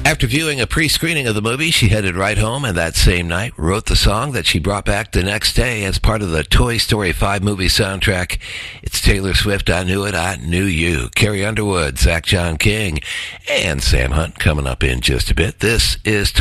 After viewing a pre-screening of the movie, she headed right home, and that same night wrote the song that she brought back the next day as part of the Toy Story 5 movie soundtrack. It's Taylor Swift, I Knew It, I Knew You. Carrie Underwood, Zach John King, and Sam Hunt coming up in just a bit. This is